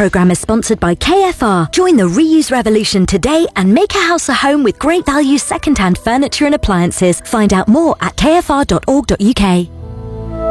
programme is sponsored by KFR. Join the reuse revolution today and make a house a home with great value second-hand furniture and appliances. Find out more at kfr.org.uk.